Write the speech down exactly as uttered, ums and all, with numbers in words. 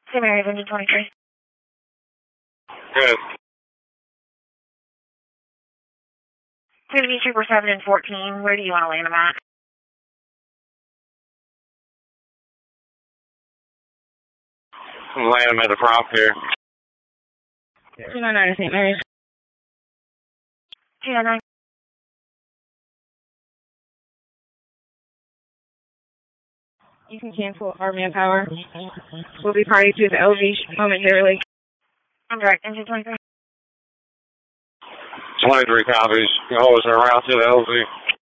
Saint Mary's, engine twenty-three. Good. Two to be Trooper seven and fourteen. Where do you want to land them at? I'm laying them at the prop here. two nine nine to Saint Mary's. two nine nine. You can cancel our manpower. We'll be party to the L V momentarily. I'm direct, engine twenty-three. twenty-three copies. Hold us around to the L Z.